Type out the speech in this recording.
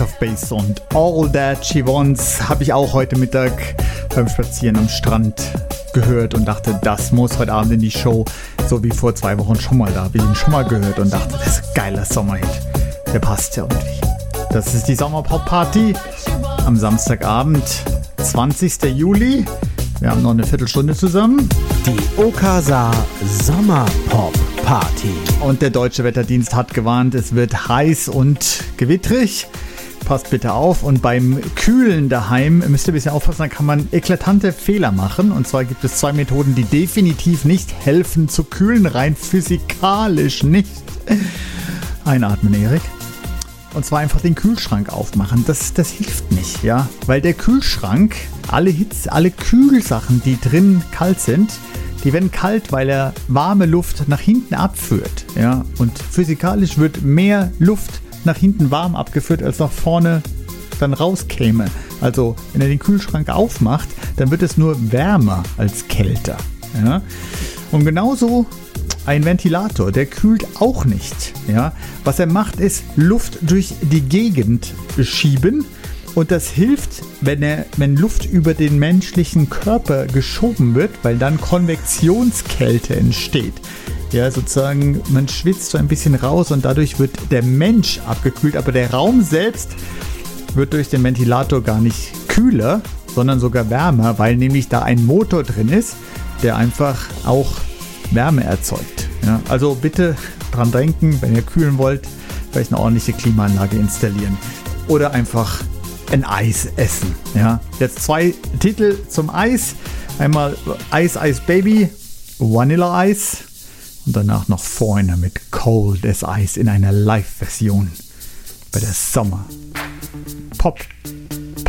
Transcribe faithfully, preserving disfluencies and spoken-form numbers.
of Bass und All That She Wants habe ich auch heute Mittag beim Spazieren am Strand gehört und dachte, das muss heute Abend in die Show, so wie vor zwei Wochen schon mal. Da habe ich ihn schon mal gehört und dachte, das ist ein geiler Sommerhit. Der passt ja irgendwie. Das ist die Sommerpop-Party am Samstagabend, zwanzigster Juli. Wir haben noch eine Viertelstunde zusammen. Die Okasa Sommerpop-Party. Und der Deutsche Wetterdienst hat gewarnt, es wird heiß und gewittrig. Passt bitte auf. Und beim Kühlen daheim müsst ihr ein bisschen aufpassen, da kann man eklatante Fehler machen. Und zwar gibt es zwei Methoden, die definitiv nicht helfen zu kühlen, rein physikalisch nicht. Einatmen, Erik. Und zwar einfach den Kühlschrank aufmachen. Das, das hilft nicht, ja. Weil der Kühlschrank, alle Hitze, alle Kühlsachen, die drin kalt sind, die werden kalt, weil er warme Luft nach hinten abführt, ja. Und physikalisch wird mehr Luft nach hinten warm abgeführt, als nach vorne dann rauskäme. Also, wenn er den Kühlschrank aufmacht, dann wird es nur wärmer als kälter, ja. Und genauso ein Ventilator, der kühlt auch nicht. Ja? Was er macht, ist Luft durch die Gegend schieben. Und das hilft, wenn, er, wenn Luft über den menschlichen Körper geschoben wird, weil dann Konvektionskälte entsteht. Ja, sozusagen, man schwitzt so ein bisschen raus und dadurch wird der Mensch abgekühlt. Aber der Raum selbst wird durch den Ventilator gar nicht kühler, sondern sogar wärmer, weil nämlich da ein Motor drin ist, der einfach auch Wärme erzeugt. Ja, also bitte dran denken, wenn ihr kühlen wollt, vielleicht eine ordentliche Klimaanlage installieren oder einfach ein Eis essen. Ja, jetzt zwei Titel zum Eis. Einmal Ice Ice Baby, Vanilla Ice und danach noch Foreigner mit Cold as Ice in einer Live-Version bei der Sommer Pop